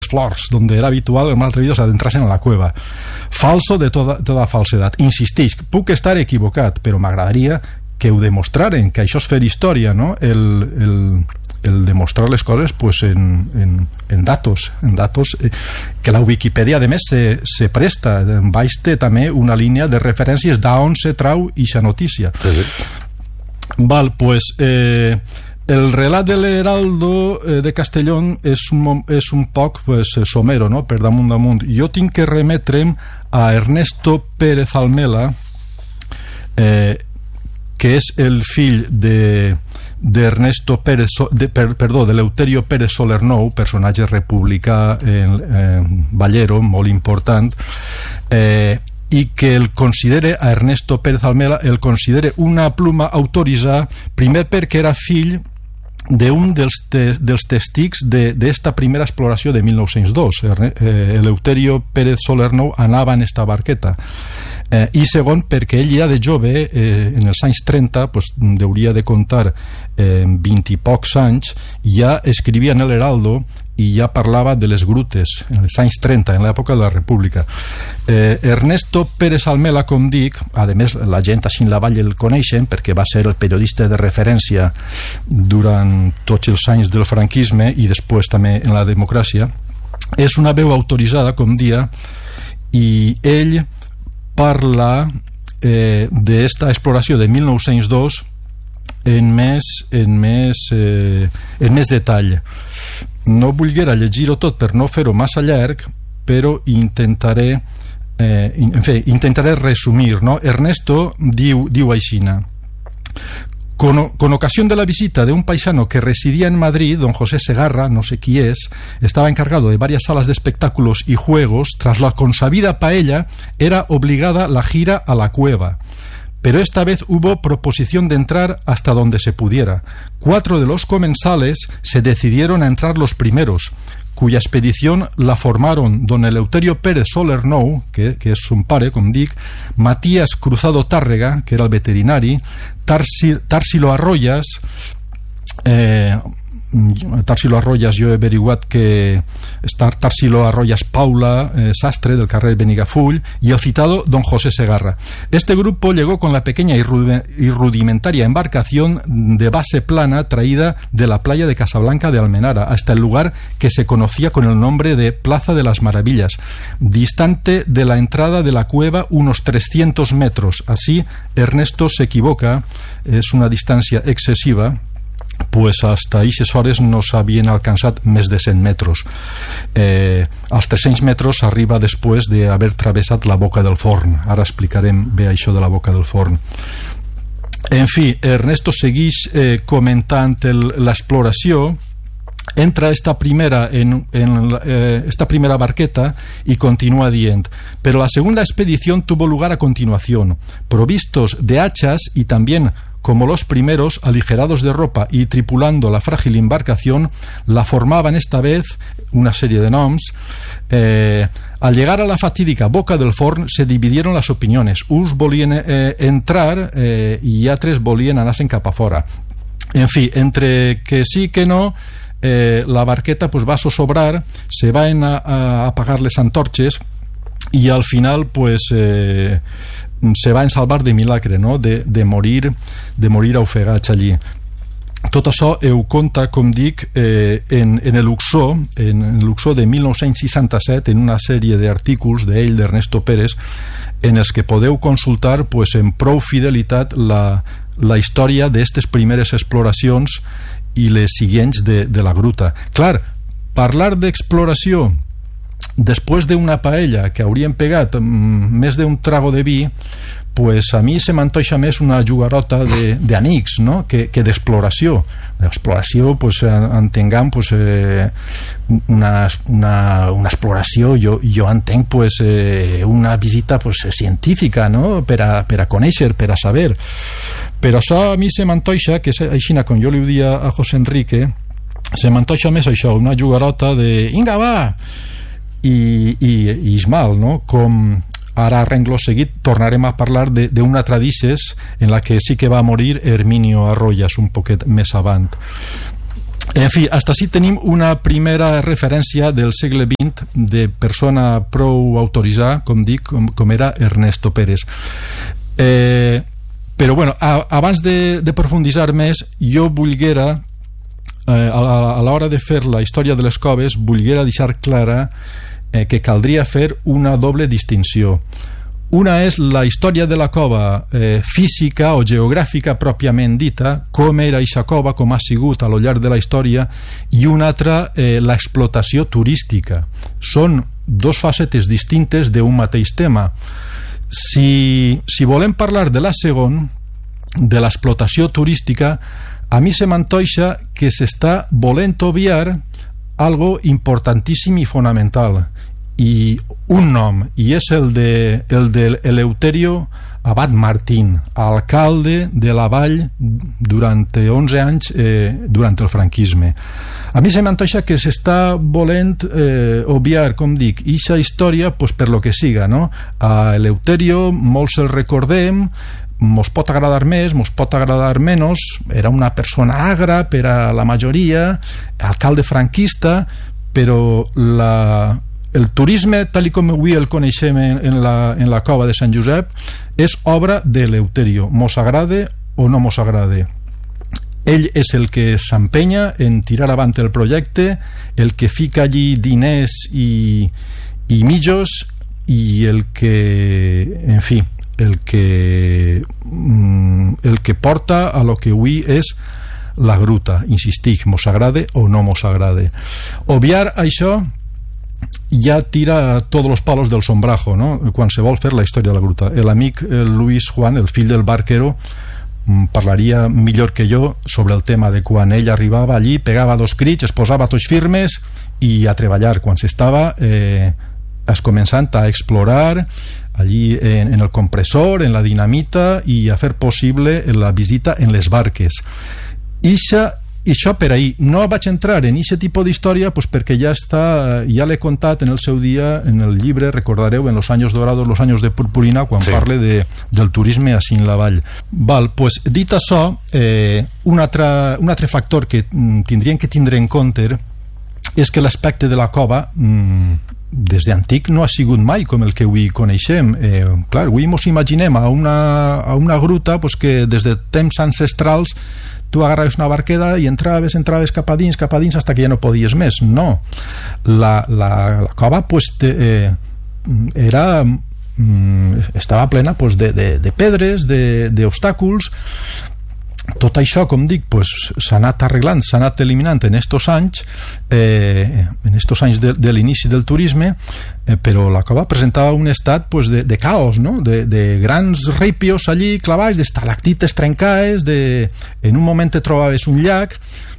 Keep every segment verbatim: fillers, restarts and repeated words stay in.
flors, donde era habitual els malatrevidos adentrarse en la cueva. Falso de toda, toda falsedat. Insistix, puc estar equivocat, però m'agradaria que ho demostraren, que això és fer història, no? El, el, el demostrar les coses pues, en, en, en datos, en datos eh, que la Wikipedia, a més, se, se presta. Baix té també una línia de referències d'on se trau ixa notícia. Sí, sí. Val, pues... Eh, el relat de l'Heraldo eh, de Castellón és un, és un poc pues, somero, no? Per damunt damunt. Jo tinc que remetre'm a Ernesto Pérez Almela, eh, que és el fill de d'Ernesto Pérez de, per, perdó, de Eleuterio Pérez Solernou, personatge republicà en, en Ballero, molt important, eh, i que el considere, a Ernesto Pérez Almela el considere una pluma autoritzada, primer perquè era fill d'un dels, te, dels testics d'esta primera exploració de mil nou-cents dos. eh, Eleuterio Pérez Solernou anava en esta barqueta, eh, i segon perquè ell ja de jove, eh, en els anys trenta, pues, hauria de comptar eh, vint i pocs anys, ja escrivia en l'Heraldo i ja parlava de les grutes en els anys trenta, en l'època de la República. eh, Ernesto Pérez Almela, com dic, a més la gent així en la vall el coneixen perquè va ser el periodista de referència durant tots els anys del franquisme i després també en la democràcia. És una veu autoritzada, com dia, i ell parla eh, d'esta exploració de mil nou-cents dos en més en més, eh, en més detall. No volguera llegir-ho tot per no fer-ho massa llarg, però intentaré eh, en fi, intentaré resumir, no? Ernesto diu, diu aixina: Con, con ocasión de la visita de un paisano que residía en Madrid, don José Segarra, no sé quién es, estaba encargado de varias salas de espectáculos y juegos. Tras la consabida paella, era obligada la gira a la cueva. Pero esta vez hubo proposición de entrar hasta donde se pudiera. Cuatro de los comensales se decidieron a entrar los primeros, cuya expedición la formaron don Eleuterio Pérez Solernou, que, que és son pare, com dic, Matías Cruzado Tàrrega, que era el veterinari, Tarsi, Tarsilo Arroyas, eh, Tarsilo Arroyas, jo he averiguat que està Tarsilo Arroyas Paula, eh, sastre del carrer Benigafull, y el citado don José Segarra. Este grupo llegó con la pequeña y rudimentaria embarcación de base plana traída de la playa de Casablanca de Almenara hasta el lugar que se conocía con el nombre de Plaza de las Maravillas, distante de la entrada de la cueva unos trescientos metros. Así Ernesto se equivoca, es una distancia excesiva, pues hasta aquestes hores no s'havien alcançat més de cent metres. Eh, als tres-cents metres arriba després d'haver travessat la boca del forn. Ara explicarem bé això de la boca del forn. En fi, Ernesto segueix eh, comentant l'exploració. Entra esta primera en, en eh, esta primera barqueta y continúa dient: pero la segunda expedición tuvo lugar a continuación, provistos de hachas y también, como los primeros, aligerados de ropa y tripulando la frágil embarcación, la formaban esta vez una serie de noms. Eh, al llegar a la fatídica boca del forn se dividieron las opiniones. Uns volien eh, entrar eh, i altres volien anar-se'n cap a fora. En fi, entre que sí que no, eh, la barqueta pues, va a zozobrar, se van a, a apagar les antorxes y al final pues eh, se van salvar de milagre, no? de, de morir de morir ofegats allí. Tot això ho conta, com dic, eh, en, en el Luxor, en el Luxor de mil nou-cents seixanta-set, en una sèrie d'artículs d'ell, d'Ernesto Pérez, en els que podeu consultar pues, en prou fidelitat la, la història d'aquestes primeres exploracions i les següents de, de la gruta. Clar, parlar d'exploració després d'una paella que haurien pegat mm, més d'un trago de vi, pues a mi se m'antoixa més una jugarota d'amics, no? que, que d'exploració. D'exploració, pues, entenguem pues, eh, una, una, una exploració, jo, jo entenc pues, eh, una visita pues, científica, no? per, a, per a conèixer, per a saber. Però això a mi se m'antoixa, que és així com jo li ho dia a José Enrique, se m'antoixa més això, una jugarota de «Inga, va!» i, i, i és mal, no? Com ara a rengló seguit tornarem a parlar d'una tradició en la que sí que va morir Herminio Arroyas un poquet més avant. En fi, hasta així tenim una primera referència del segle vint de persona prou autoritzada, com dic, com, com era Ernesto Pérez. Eh, però bueno, a, abans de, de profunditzar més, jo volguera, eh, a, a l'hora de fer la història de les coves, volguera deixar clara eh, que caldria fer una doble distinció. Una és la història de la cova eh, física o geogràfica pròpiament dita, com era eixa cova, com ha sigut a lo llarg de la història, i una altra, eh, l'explotació turística. Són dos facetes distintes d'un mateix tema. Si, si volem parlar de la segon, de l'explotació turística, a mi se m'antoixa que s'està volent obviar algo importantíssim i fonamental, i un nom, i és el de el de Eleuterio Abad Martín, alcalde de la vall durant onze anys eh, durant el franquisme. A mi se m'antoixa que s'està volent eh, obviar, com dic, ixa història pues, per lo que siga, no? A Eleuterio molts el recordem, mos pot agradar més, mos pot agradar menys, era una persona agra per a la majoria, alcalde franquista, però la el turisme, tal com avui el coneixem en, en, la, en la cova de Sant Josep, és obra de Eleuterio, mos agrade o no mos agrade. Ell és el que s'empenya en tirar avant el projecte, el que fica allí diners i, i mitjos, i el que, en fi, el que el que porta a lo que avui és la gruta. Insistic, mos agrade o no mos agrade. Obviar això ja tira tots els palos del sombrajo, no? Quan se vol fer la història de la gruta. El amic el Luis Juan, el fill del barquero, parlaria millor que jo sobre el tema de quan ell arribava allí, pegava dos crits, es posava tots firmes i a treballar. Quan s'estava eh, es començant a explorar allí en, en el compressor, en la dinamita, i a fer possible la visita en les barques. Ixa I això per ahir. No vaig entrar en aquest tipus d'història pues, perquè ja està, ja l'he contat en el seu dia en el llibre, recordareu, en los años dorados, los años de purpurina, quan sí. parle de, del turisme així en la vall. Val, pues, dit això, eh, un, altre, un altre factor que mm, tindríem que tindre en compte és que l'aspecte de la cova mm, des d'antic no ha sigut mai com el que avui coneixem. Eh, clar, avui ens imaginem a una, a una gruta pues, que des de temps ancestrals tu agarraves una barqueta i entraves, entraves cap a dins, cap a dins, hasta que ja no podies més. No. La, la, la cova pues, te, eh, era estava plena pues, de, de, de pedres, d'obstàculs. Tot això, com dic, pues, s'ha anat arreglant, s'ha anat eliminant en estos anys, eh, en estos anys de, de l'inici del turisme, eh, però la cova presentava un estat pues, de, de caos, no? de, de grans ripios allí clavats, d'estalactites trencades, de... en un moment te trobaves un llac,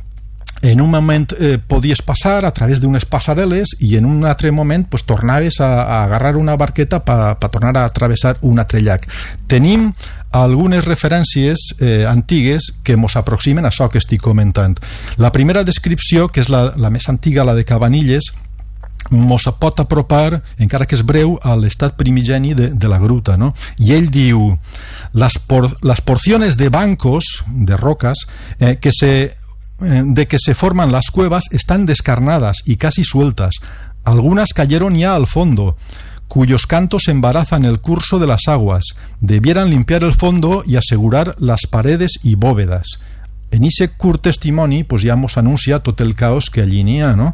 en un moment eh, podies passar a través d'unes passarel·les i en un altre moment pues, tornaves a, a agarrar una barqueta per pa tornar a travessar un altre llac. Tenim algunes referències eh, antigues que mos aproximen a això que estic comentant. La primera descripció, que és la, la més antiga, la de Cabanilles, mos pot apropar, encara que és breu, a l'estat primigeni de, de la gruta, no? I ell diu: les, por, las porciones de bancos, de rocas, eh, que se de que se forman las cuevas están descarnadas y casi sueltas. Algunas cayeron ya al fondo, cuyos cantos embarazan el curso de las aguas. Debieran limpiar el fondo y asegurar las paredes y bóvedas. En ese curt testimoni pues, ja mos anuncia tot el caos que allí n'hi ha, no?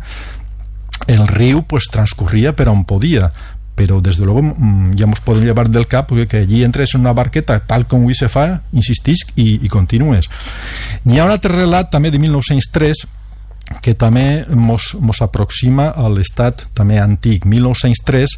El riu pues, transcurria per on podia, però des de luego ja mos podem llevar del cap que allí entres en una barqueta tal com avui se fa, insistisc, i, i continues. N'hi ha un altre relat també de mil nou-cents tres que també mos, mos aproxima a l'estat també antic. mil nou-cents tres,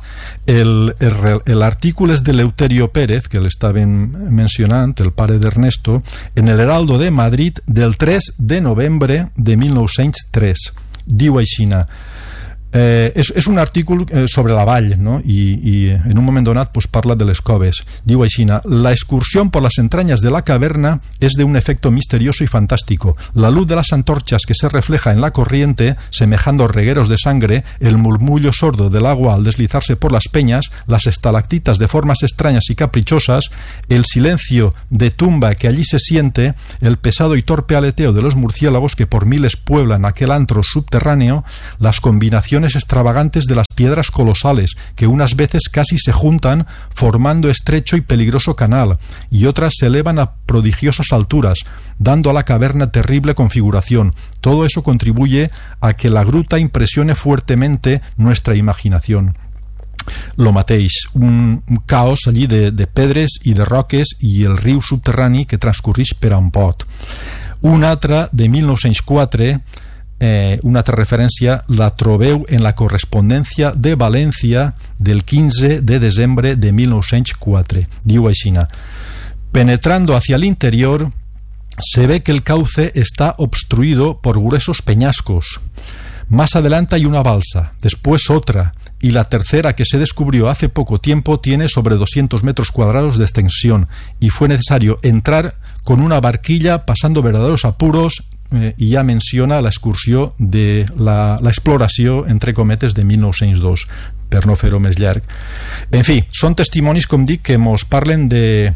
l'article és de Eleuterio Pérez, que l'estaven mencionant, el pare d'Ernesto, en el Heraldo de Madrid del tres de novembre de mil nou-cents tres. Diu aixina: Eh, és, és un artícul eh, sobre la vall, ¿no? I, i en un moment donat pues, parla de les coves. Diu així: la excursión por las entrañas de la caverna es de un efecto misterioso y fantástico. La luz de las antorchas que se refleja en la corriente, semejando regueros de sangre, el murmullo sordo del agua al deslizarse por las peñas, las estalactitas de formas extrañas y caprichosas, el silencio de tumba que allí se siente, el pesado y torpe aleteo de los murciélagos que por miles pueblan aquel antro subterráneo, las combinaciones extravagantes de las piedras colosales que unas veces casi se juntan formando estrecho y peligroso canal y otras se elevan a prodigiosas alturas, dando a la caverna terrible configuración. Todo eso contribuye a que la gruta impresione fuertemente nuestra imaginación. Lo mateix, un, un caos allí de, de pedres i de roques i el riu subterrani que transcorreix per un pot. Un altre de mil nou-cents quatre, Eh, una altra referència la trobeu en la correspondència de València del quinze de desembre de mil nou-cents quatre. Diu així: penetrando hacia el interior se ve que el cauce está obstruido por gruesos peñascos. Más adelante hay una balsa, después otra, y la tercera, que se descubrió hace poco tiempo, tiene sobre doscientos metros cuadrados de extensión y fue necesario entrar con una barquilla pasando verdaderos apuros. Eh, i ja menciona l'excursió de la, l'exploració, entre cometes, de mil nou-cents dos, per no fer-ho més llarg. En fi, són testimonis, com dic, que mos parlen de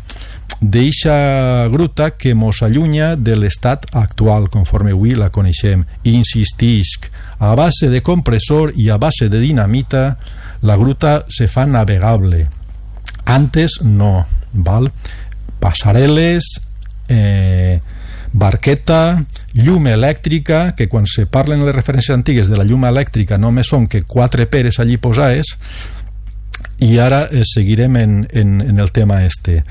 d'eixa gruta que mos allunya de l'estat actual, conforme avui la coneixem. I insistisc, a base de compressor i a base de dinamita, la gruta se fa navegable. Antes no, val? Passareles, eh... barqueta, llum elèctrica, que quan se parlen les referències antigues de la llum elèctrica només són que quatre peres allí posades. I ara eh, seguirem en, en, en el tema este.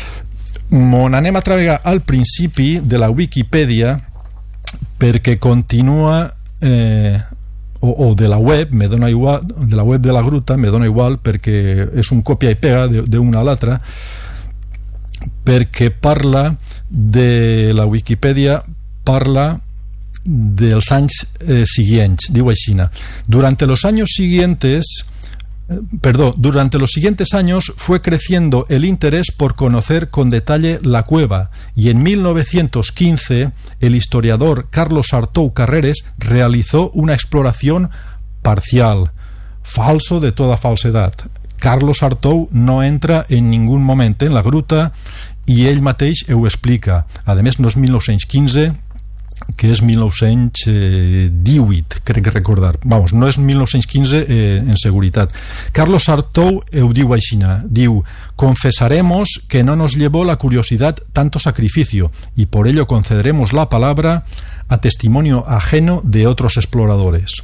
Mon anem a treballar al principi de la Wikipedia, perquè continua eh, o, o de la web, me dona igual, de la web de la gruta, me dona igual, perquè és un copia i pega d'una a l'altra, perquè parla de la Wikipedia, parla dels anys eh, siguientes. Diu així: durante los años siguientes eh, perdón, durante los siguientes años fue creciendo el interés por conocer con detalle la cueva y en mil novecientos quince el historiador Carlos Artou Carreres realizó una exploración parcial. Falso de toda falsedad. Carlos Artou no entra en ningún moment en la gruta i ell mateix ho explica. A més, no és mil nou-cents quinze, que és mil nou-cents divuit, crec que recordar. Vamos, no és mil nou-cents quinze eh, en seguretat. Carlos Artou ho diu així, diu: confesaremos que no nos llevó la curiosidad tanto sacrificio y por ello concederemos la palabra a testimonio ajeno de otros exploradores.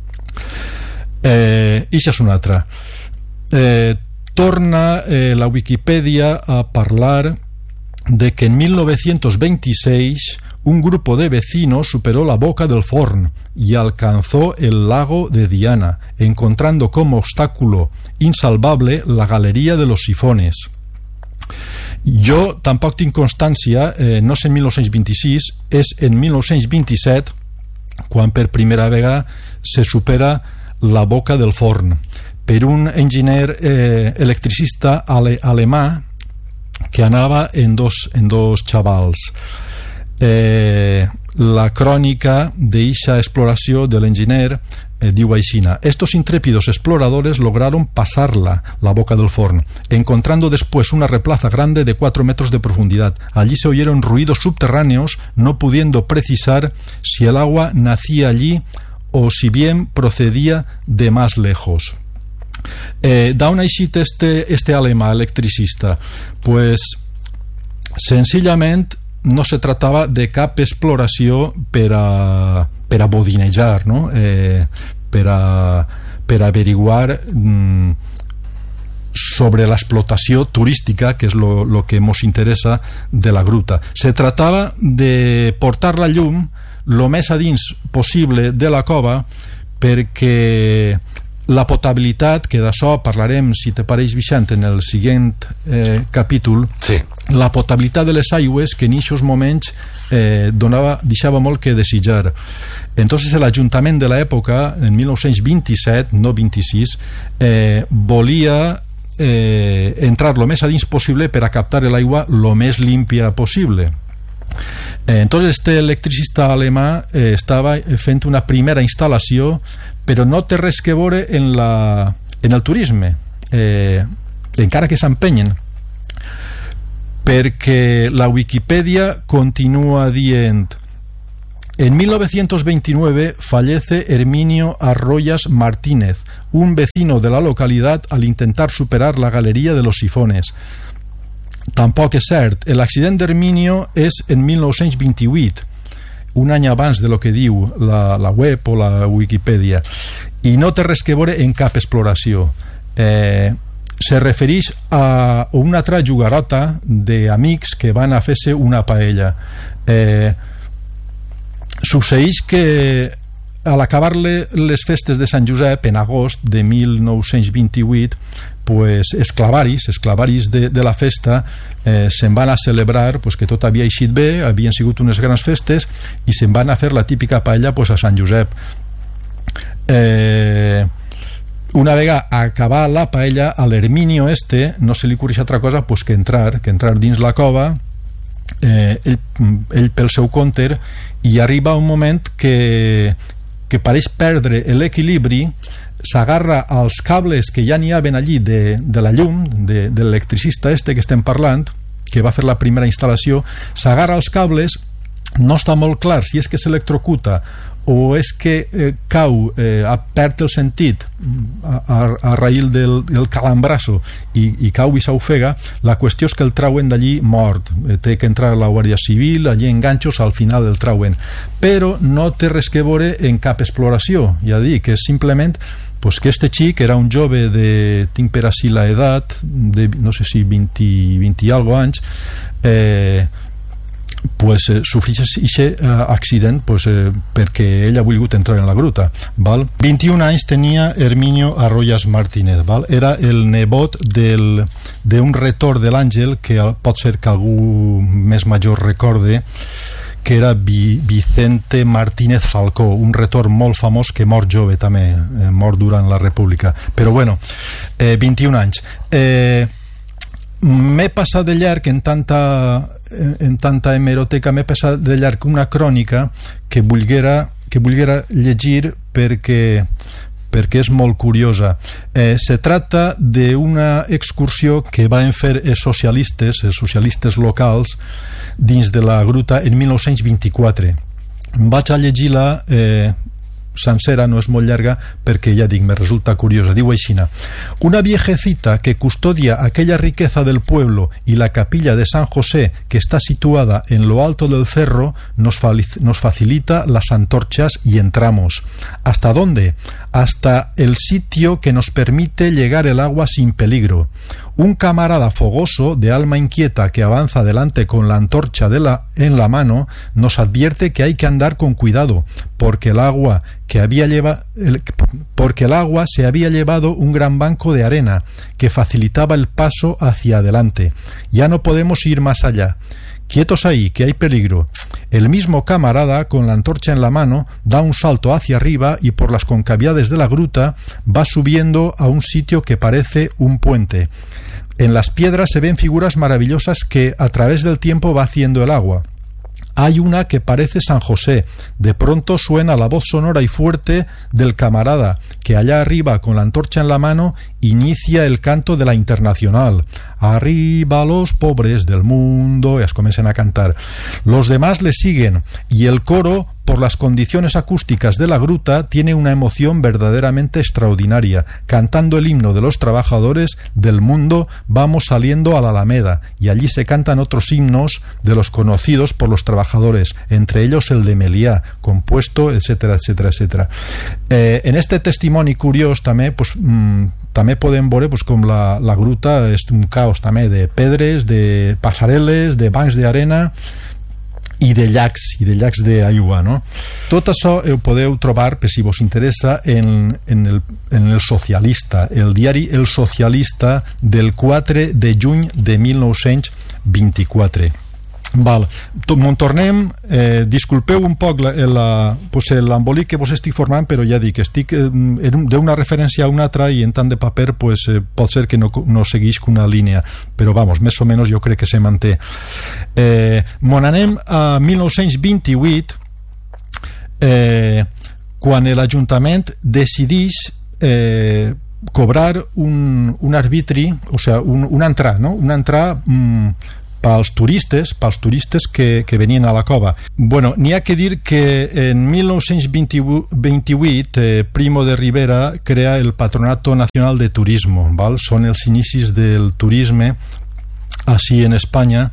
Eh, ixa és una altra. Eh, torna eh, la Wikipedia a parlar de que en mil novecientos veintiséis un grupo de vecinos superó la boca del Forn y alcanzó el lago de Diana, encontrando como obstáculo insalvable la galería de los sifones. Jo tampoc tinc constància, eh, no és en mil nou-cents vint-i-sis, és en mil nou-cents vint-i-set quan per primera vegada se supera la boca del Forn per un enginyer eh, electricista ale, alemà que anava en dos, en dos xavals. Eh, la crònica d'eixa exploració de l'enginyer eh, diu així: estos intrépidos exploradores lograron pasarla, la boca del Forn, encontrando después una replaza grande de cuatro metros de profundidad. Allí se oyeron ruidos subterráneos, no pudiendo precisar si el agua nacía allí o si bien procedía de más lejos. Eh, d'on ha eixit este, este alemà electricista? Pues senzillament no se tratava de cap exploració per a, per a bodinejar, no? eh, per a, per a averiguar mm, sobre l'explotació turística, que és lo, lo que ens interessa de la gruta. Se tratava de portar la llum lo més a dins possible de la cova perquè la potabilitat, que d'això parlarem, si te pareix, Vicent, en el següent eh, capítol. Sí. La potabilitat de les aigües, que en aquests moments eh, donava, deixava molt que desitjar. Entonces l'Ajuntament de l'època, en mil nou-cents vint-i-set, no vint-i-sis, eh, volia eh, entrar lo més a dins possible per a captar l'aigua lo més límpia possible. Eh, entonces este electricista alemà eh, estava fent una primera instal·lació, però no té res que veure en, la, en el turisme, eh, encara que s'empenyen, perquè la Wikipedia continua dient: en mil novecientos veintinueve fallece Herminio Arroyas Martínez, un vecino de la localidad, al intentar superar la galería de los sifones. Tampoc és cert. L'accident d'Herminio és en mil nou-cents vint-i-vuit, un any abans de lo que diu la, la web o la Wikipedia, i no té res que veure en cap exploració. Eh, se refereix a una altra jugarota d'amics que van a fer-se una paella. Eh, succeeix que a l'acabar les festes de Sant Josep en agost de mil nou-cents vint-i-vuit, pues, esclavaris esclavaris de, de la festa eh, se'n van a celebrar pues, que tot havia eixit bé, havien sigut unes grans festes, i se'n van a fer la típica paella pues, a Sant Josep. Eh, una vegada acabar la paella, a l'Herminio este no se li ocorreix altra cosa pues, que entrar que entrar dins la cova, eh, ell, ell pel seu compte, i arriba un moment que que pareix perdre l'equilibri, s'agarra als cables que ja n'hi haven allí de, de la llum, de, de l'electricista este que estem parlant, que va fer la primera instal·lació, s'agarra als cables, no està molt clar si és que s'electrocuta o és que eh, cau, eh, perd el sentit a, a, a raïl del, del calambrasso i, i cau i s'ofega. La qüestió és que el trauen d'allí mort, eh, té que entrar a la Guàrdia Civil, allí en ganxos, al final el trauen, però no té res que veure en cap exploració. Ja dic, és simplement pues, que este xic era un jove de, tinc per així la edat de, no sé si vint, vint i algo anys, eh, pues, eh, sofreix aquest eh, accident pues, eh, perquè ell ha volgut entrar en la gruta, val? vint-i-un anys tenia Herminio Arroyas Martínez, val? Era el nebot del, d'un retor de l'Àngel, que pot ser que algú més major recorde, que era Vicente Martínez Falcó, un retor molt famós que mor jove també, eh, mor durant la República, però bueno, eh, vint-i-un anys. eh, m'he passat de llarg en tanta en tanta hemeroteca, m'he passat de llarg una crònica que volguera, que volguera llegir perquè perquè és molt curiosa. Eh, se trata d'una excursió que van fer els socialistes, els socialistes locals, dins de la gruta en mil nou-cents vint-i-quatre. Vaig a llegir-la eh, sencera, no és molt llarga, perquè ja dic, me resulta curiosa. Diu aixina: una viejecita que custodia aquella riqueza del pueblo y la capilla de San José, que está situada en lo alto del cerro, nos, nos facilita las antorchas y entramos. ¿Hasta dónde? Hasta el sitio que nos permite llegar el agua sin peligro. Un camarada fogoso, de alma inquieta, que avanza adelante con la antorcha de la, en la mano, nos advierte que hay que andar con cuidado, porque el agua que había lleva, el, porque el agua se había llevado un gran banco de arena que facilitaba el paso hacia adelante. Ya no podemos ir más allá. Quietos ahí, que hay peligro. El mismo camarada, con la antorcha en la mano, da un salto hacia arriba y por las concavidades de la gruta va subiendo a un sitio que parece un puente. En las piedras se ven figuras maravillosas que a través del tiempo va haciendo el agua. Hay una que parece San José. De pronto suena la voz sonora y fuerte del camarada, que allá arriba, con la antorcha en la mano, inicia el canto de la Internacional. Arriba los pobres del mundo. Y comienzan a cantar. Los demás le siguen y el coro, por las condiciones acústicas de la gruta, tiene una emoción verdaderamente extraordinaria. Cantando el himno de los trabajadores del mundo, vamos saliendo a la Alameda y allí se cantan otros himnos de los conocidos por los trabajadores, entre ellos el de Meliá, compuesto, etcétera, etcétera, etcétera. Eh, en este testimoni curiós també, pues, mmm, també podem veure pues, com la, la gruta és un caos també de pedres, de passarel·les, de bancs d'arena, i de llacs i de llacs d'aigua, no? Tot això ho podeu trobar, per si vos interessa, en, en, el, en el Socialista, el diari El Socialista del quatre de juny de mil nou-cents vint-i-quatre. Val, me'n tornem, eh, disculpeu un poc la, la, pues l'embolic que vos estic formant, però ja dic, estic eh, d'una referència a una altra i en tant de paper pues, eh, pot ser que no, no segueix una línia, però vamos, més o menys jo crec que se manté. Eh, Mon anem a mil nou-cents vint-i-vuit, eh, quan l'Ajuntament decideix eh, cobrar un, un arbitri, o sigui, un, una entrada, no? Una entrada mm, pels turistes, pels turistes que, que venien a la cova. Bueno, n'hi ha que dir que en mil nou-cents vint-i-vuit eh, Primo de Rivera crea el Patronato Nacional de Turismo, val? Són els inicis del turisme així en Espanya,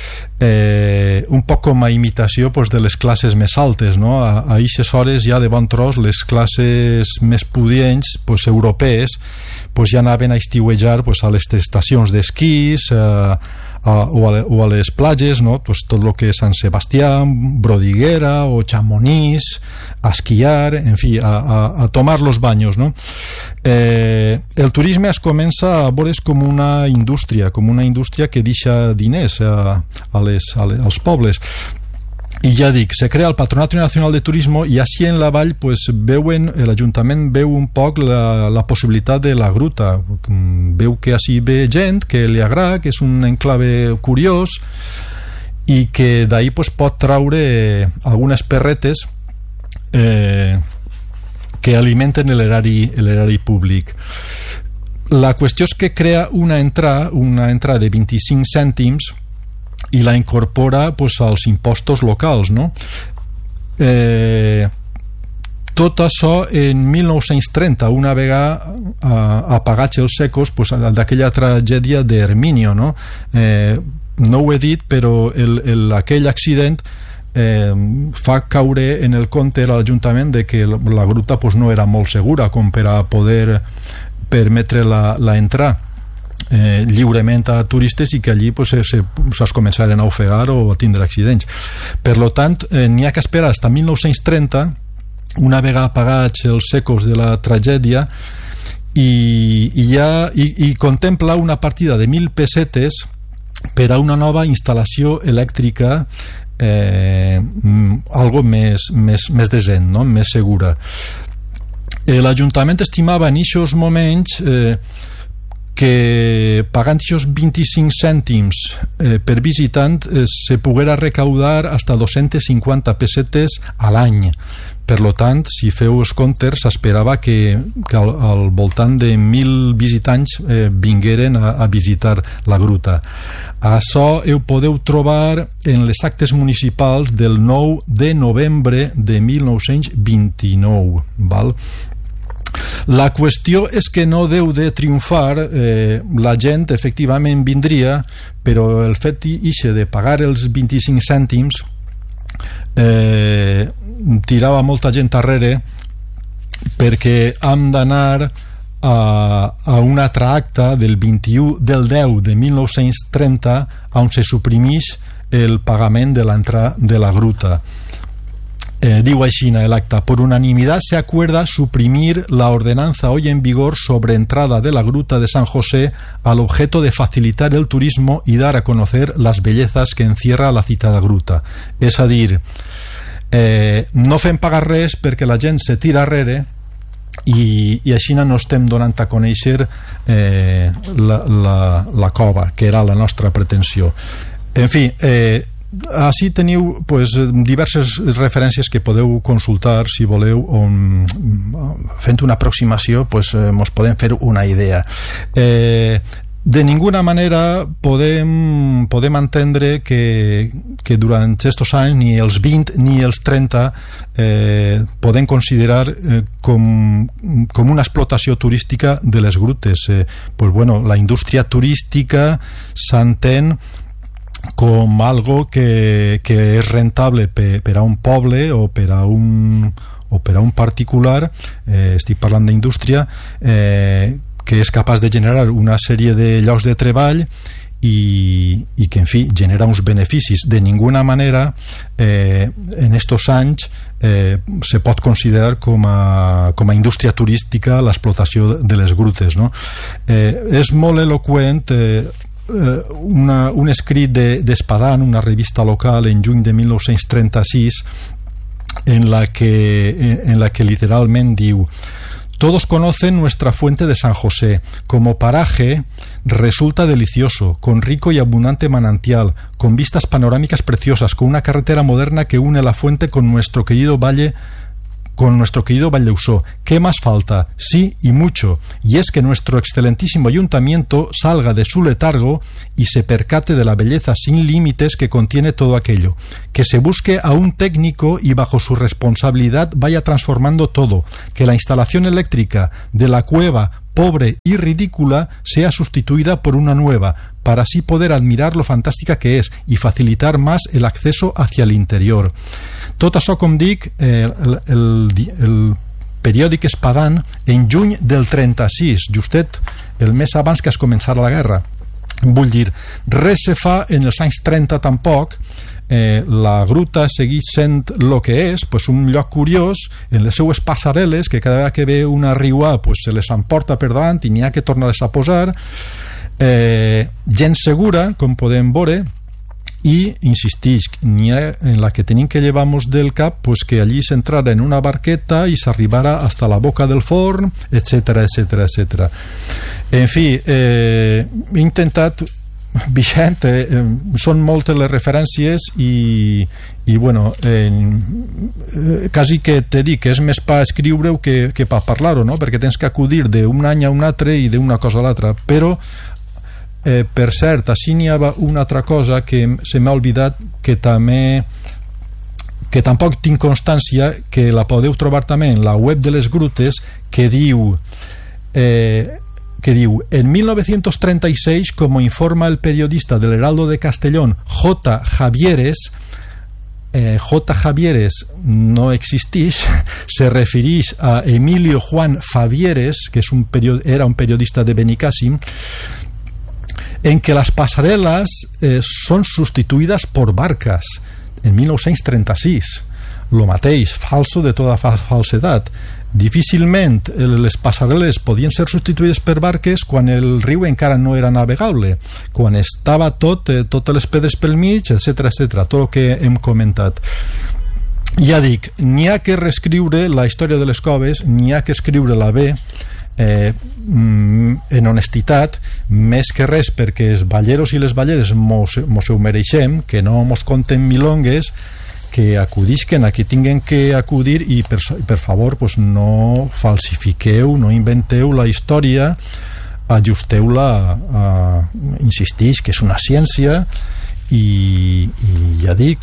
eh, un poc com a imitació pues, de les classes més altes, no? A, a eixes hores ja de bon tros les classes més pudients, pues, europees, pues, ja anaven a estiuejar pues, a les estacions d'esquís, eh, A, o, a, o a les platges, no? Pues tot el que és Sant Sebastià, Brodiguera o Chamonix, a esquiar, en fi, a, a, a tomar los baños, no? Eh, el turisme es comença a veure's com una indústria, com una indústria que deixa diners a, a les, a les, als pobles. I ja dic, se crea el Patronato Nacional de Turismo i així en la vall pues, veuen, l'Ajuntament veu un poc la, la possibilitat de la gruta, veu que així ve gent que li agrada, que és un enclave curiós i que d'ahí pues, pot traure algunes perretes eh, que alimenten l'erari l'erari públic. La qüestió és que crea una entrada, una entrada de vint-i-cinc cèntims i la incorpora pues, als impostos locals, no? Eh, tot això en mil nou-cents trenta, una vegada eh, apagats els secos pues, d'aquella tragèdia d'Herminio, no? Eh, no ho he dit, però el, el, aquell accident eh, fa caure en el compte a l'Ajuntament de que la gruta pues, no era molt segura com per a poder permetre la, la entrada Eh, lliurement a turistes i que allí pues, se, se, es començaren a ofegar o a tindre accidents. Per lo tant, eh, n'hi ha que esperar fins a mil nou-cents trenta, una vegada apagats els secos de la tragèdia, i, i, ja, i, i contempla una partida de mil pessetes per a una nova instal·lació elèctrica eh, algo més, més, més decent, no? Més segura. Eh, L'Ajuntament estimava en aquests moments eh, que pagant aquests vint-i-cinc cèntims eh, per visitant eh, se poguera recaudar hasta dos-centes cinquanta pessetes a l'any. Per lo tant, si feu els comptes, s'esperava que, que al, al voltant de mil visitants eh, vingueren a, a visitar la gruta. Això ho podeu trobar en les actes municipals del nou de novembre de mil nou-cents vint-i-nou, val? La qüestió és que no deu de triomfar, eh, la gent efectivament vindria, però el fet ixe de pagar els vint-i-cinc cèntims eh, tirava molta gent darrere, perquè hem d'anar a, a un altre acte del vint-i-u del deu de mil nou-cents trenta on se suprimeix el pagament de l'entrada de la gruta. Eh, diu així el acta: por unanimidad se acuerda suprimir la ordenanza hoy en vigor sobre entrada de la gruta de San José al objeto de facilitar el turismo y dar a conocer las bellezas que encierra la citada gruta. És a dir, eh, no fem pagar res perquè la gent se tira arrere i, i així no estem donant a conèixer eh, la, la, la cova, que era la nostra pretensió. En fi, eh, així teniu pues, diverses referències que podeu consultar si voleu, on, fent una aproximació pues, eh, mos podem fer una idea. Eh, de ninguna manera podem, podem entendre que, que durant aquests anys ni els vint ni els trenta eh, podem considerar eh, com, com una explotació turística de les grutes. Eh, pues, bueno, la indústria turística s'entén com algo que, que és rentable per, per a un poble o per a un, o per a un particular, eh, estic parlant d'indústria, eh, que és capaç de generar una sèrie de llocs de treball i, i que, en fi, genera uns beneficis. De ninguna manera eh, en estos anys eh, se pot considerar com a, com a indústria turística l'explotació de les grutes, no? Eh, és molt eloqüent eh, una, un escrit d'Espadán, una revista local, en juny de mil nou-cents trenta-sis, en la que, en la que literalment diu: todos conocen nuestra fuente de San José. Como paraje resulta delicioso, con rico y abundante manantial, con vistas panorámicas preciosas, con una carretera moderna que une la fuente con nuestro querido valle con nuestro querido Valdeusó. ¿Qué más falta? Sí, y mucho. Y es que nuestro excelentísimo ayuntamiento salga de su letargo y se percate de la belleza sin límites que contiene todo aquello. Que se busque a un técnico y bajo su responsabilidad vaya transformando todo. Que la instalación eléctrica de la cueva, pobre y ridícula, sea sustituida por una nueva, para así poder admirar lo fantástica que es y facilitar más el acceso hacia el interior. Tot això, com dic, eh, el, el, el periòdic Espadán, en juny del trenta-sis, justet el mes abans que es començara la guerra. Vull dir, res se fa en els anys trenta tampoc. Eh, la gruta segueix sent el que és, pues un lloc curiós, en les seues passarel·les, que cada vegada que ve una riuà pues se les emporta per davant i n'hi ha que tornar-les a posar. Eh, gent segura, com podem veure, i insistix, n'hi ha en la que tenim que llevar-nos del cap pues que allí s'entrara en una barqueta i s'arribara hasta la boca del forn, etcètera, etcètera, etcètera. En fi, eh, he intentat, Vicent, eh, són moltes les referències i, i bueno, eh, quasi que te dic que és més per escriure-ho que, que per parlar-ho, no? Perquè tens que acudir d'un any a un altre i d'una cosa a l'altra, però Eh, per cert, així n'hi havia una altra cosa que se m'ha oblidat, que també que tampoc tinc constància, que la podeu trobar també en la web de les grutes, que diu eh, que diu: en mil novecientos treinta y seis, como informa el periodista del Heraldo de Castellón, J. Javieres, eh, J. Javieres no existeix, se refereix a Emilio Juan Favieres, que és un period- era un periodista de Benicàssim, en que las pasarelas eh, son sustituidas por barcas en mil nou-cents trenta-sis. Lo mateix, falso de tota fa falsedat. Difícilment eh, les passarel·les podien ser substituïdes per barques quan el riu encara no era navegable, quan estava tot, eh, totes les pedres pel mig, etcètera, etcètera, tot el que hem comentat. Ja dic, n'hi ha que reescriure la història de les coves, n'hi ha que escriure-la bé, Eh, en honestitat, més que res perquè els balleros i les balleres mos, mos ho mereixem, que no mos conten milongues, que acudisquen a qui tinguen que acudir i per, per favor pues no falsifiqueu, no inventeu la història, ajusteu-la a, insistix que és una ciència i, i ja dic,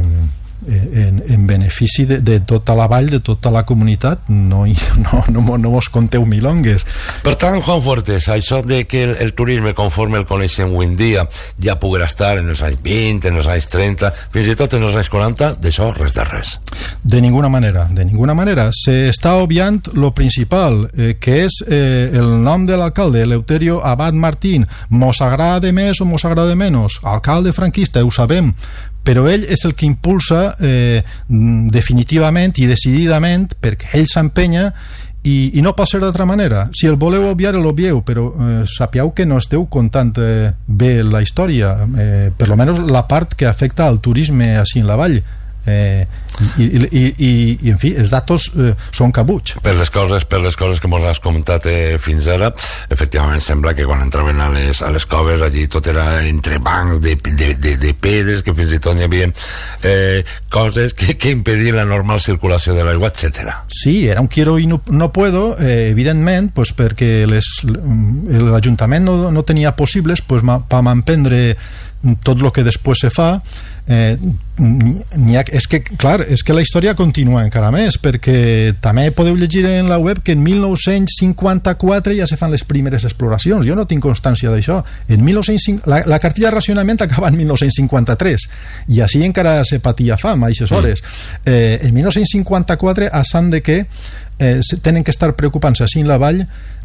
en, en benefici de, de tota la vall, de tota la comunitat, no, no, no, no vos conteu milongues. Per tant, Juan Fuertes, això de que el, el turisme conforme el coneixem avui en dia ja poguera estar en els anys vint, en els anys trenta, fins i tot en els anys quaranta, d'això res de res. De ninguna manera, de ninguna manera. Se està obviant lo principal, eh, que és eh, el nom de l'alcalde, Eleuterio Abad Martín. Mos agrada més o mos agrada menys, alcalde franquista, ho sabem, però ell és el que impulsa eh, definitivament i decididament, perquè ell s'empenya i, i no pot ser d'altra manera. Si el voleu obviar, l'obvieu, però eh, sapieu que no esteu contant eh, bé la història, eh, per lo menos la part que afecta al turisme així en la vall. Eh, i, i, i, i, i en fi, els datos eh, són cabuts. Per les coses, per les coses que mos has comentat eh, fins ara, efectivament sembla que quan entraven a les, a les coves allí tot era entre bancs de, de, de, de pedres, que fins i tot hi havia eh, coses que, que impedien la normal circulació de l'aigua, etcètera. Sí, era un quiero i no, no puedo, eh, evidentment, pues perquè l'Ajuntament no, no tenia possibles pues, per m'emprendre tot el que després se fa. Eh, n'hi ha, és que, clar, és que la història continua encara més, perquè també podeu llegir en la web que en mil nou-cents cinquanta-quatre ja se fan les primeres exploracions. Jo no tinc constància d'això. En mil nou-cents cinquanta, la, la cartilla de racionament acaba en mil nou-cents cinquanta-tres i així encara se patia fam a aquestes hores. Mm. Eh, en mil nou-cents cinquanta-quatre a sant de que eh, tenen que estar preocupant-se així en la vall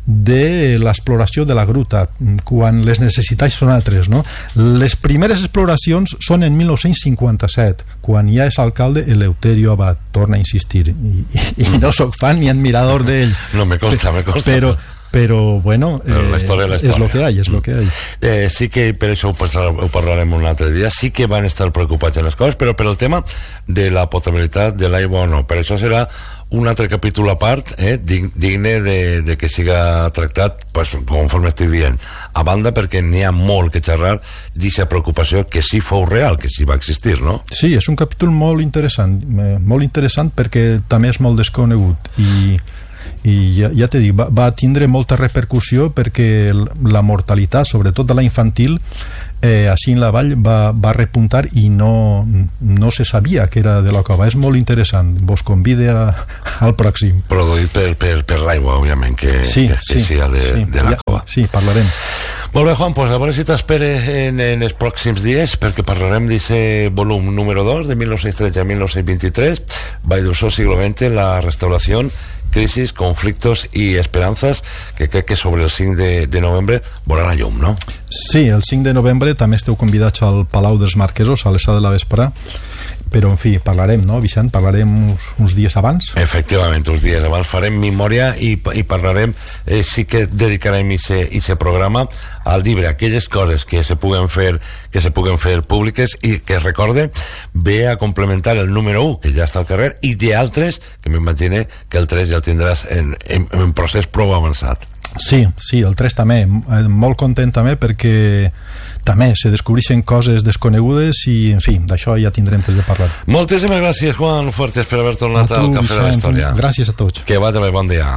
de l'exploració de la gruta quan les necessitats són altres, no? Les primeres exploracions són en mil nou-cents cinquanta-set, quan ja és alcalde Eleuterio Abad, torna a insistir, i, i, i no sóc fan ni admirador d'ell, no me consta, me consta, però però bueno, però la història, la història. és lo que hay, és lo que hay. Eh, sí que per això ho, ho parlarem un altre dia, sí que van estar preocupats en les coses, però per el tema de la potabilitat de l'aigua o no, per això serà un altre capítol a part, eh, digne de, de que siga tractat, pues, conforme estic dient, a banda perquè n'hi ha molt que xerrar d'aquesta preocupació que sí fou real, que sí va existir, no? Sí, és un capítol molt interessant, molt interessant perquè també és molt desconegut i i ja, ja t'he dit, va, va tindre molta repercussió perquè la mortalitat, sobretot de la infantil, eh, així en la vall va, va repuntar i no, no se sabia que era de la cova. És molt interessant, vos convide a, al pròxim. Produït per, per, per l'aigua, òbviament, que, sí, que, que sí, sia de, sí, de la ja, cova. Sí, parlarem. Molt bé, Juan, pues a veure si t'espere en, en els pròxims dies, perquè parlarem d'aquest volum número dos de mil nou-cents tretze a mil nou-cents vint-i-tres, Valldemossó siglo veinte, la restauració, crisis, conflictos y esperanzas, que crec que sobre el cinc de, de novembre veurà la llum, no? Sí, el cinc de novembre també esteu convidats al Palau dels Marquesos a les set de la vespre, però en fi, parlarem, no, Vicent? Parlarem uns, uns dies abans? Efectivament, uns dies abans farem memòria i, i parlarem, eh, sí que dedicarem aquest programa al llibre, aquelles coses que se puguen fer que se puguen fer públiques i que, recorde, ve a complementar el número u, que ja està al carrer, i d'altres, que m'imagine que el tres ja el tindràs en, en, en procés prou avançat. Sí, sí, el tres també, molt content també perquè també se descobreixen coses desconegudes i, en fi, d'això ja tindrem temps de parlar. Moltíssimes gràcies, Juan Fuertes, per haver tornat tu, al Cafè Vicent, de la Història. Gràcies a tots. Que vagi bé, bon dia.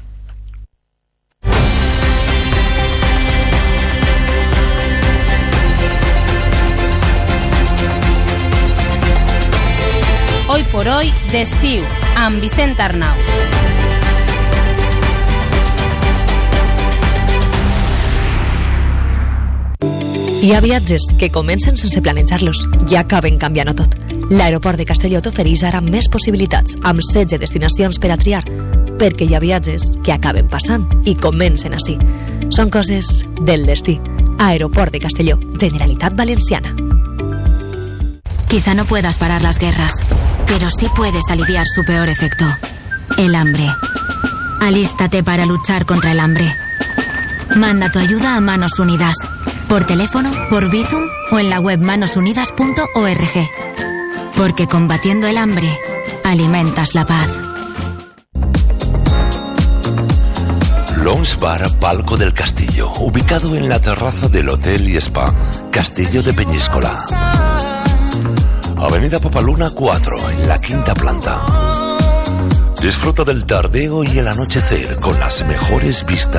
Hoy por hoy d'estiu, amb Vicent Arnau. Hi ha viatges que comencen sense planejar-los i acaben canviant-ho tot. L'aeroport de Castelló t'ofereix ara més possibilitats, amb setze destinacions per a triar, perquè hi ha viatges que acaben passant i comencen així. Són coses del destí. Aeroport de Castelló, Generalitat Valenciana. Quizá no puedas parar las guerras, pero sí puedes aliviar su peor efecto, el hambre. Alístate para luchar contra el hambre. Manda tu ayuda a Manos Unidas, por teléfono, por Bizum o en la web manos unidas punto org. Porque combatiendo el hambre, alimentas la paz. Lounge Bar Palco del Castillo, ubicado en la terraza del Hotel y Spa Castillo de Peñíscola. Avenida Papaluna cuatro, en la quinta planta. Disfruta del tardeo y el anochecer con las mejores vistas